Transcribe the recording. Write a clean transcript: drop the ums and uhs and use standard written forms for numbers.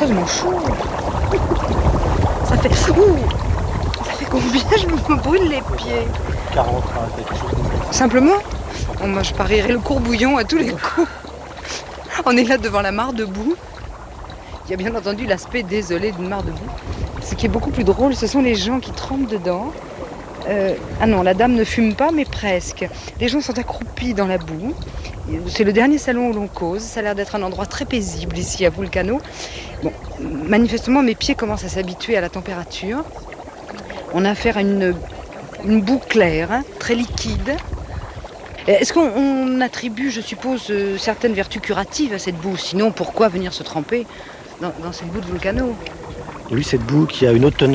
affreusement chaud. Ça fait... Ouh, ça fait combien je me brûle les pieds? 40, hein, quelque chose comme ça. Simplement? Bon, moi, je parierais le courbouillon à tous les coups. On est là devant la mare de boue. Il y a bien entendu l'aspect désolé d'une mare de boue. Ce qui est beaucoup plus drôle, ce sont les gens qui trempent dedans. Ah non, la dame ne fume pas, mais presque. Les gens sont accroupis dans la boue. C'est le dernier salon où l'on cause. Ça a l'air d'être un endroit très paisible ici à Vulcano. Bon, manifestement, mes pieds commencent à s'habituer à la température. On a affaire à une boue claire, hein, très liquide. Est-ce qu'on attribue, je suppose, certaines vertus curatives à cette boue? Sinon, pourquoi venir se tremper dans cette boue de Vulcano? Oui, cette boue qui a une haute teneur